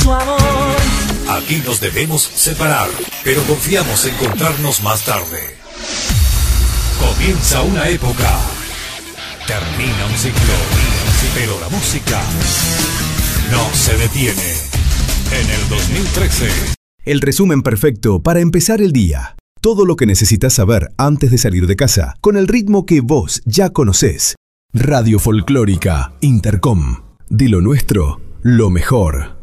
su amor. Aquí nos debemos separar, pero confiamos en encontrarnos más tarde. Comienza una época, termina un ciclo, pero la música no se detiene. En el 2013. El resumen perfecto para empezar el día. Todo lo que necesitas saber antes de salir de casa, con el ritmo que vos ya conocés. Radio Folclórica Intercom. De lo nuestro, lo mejor.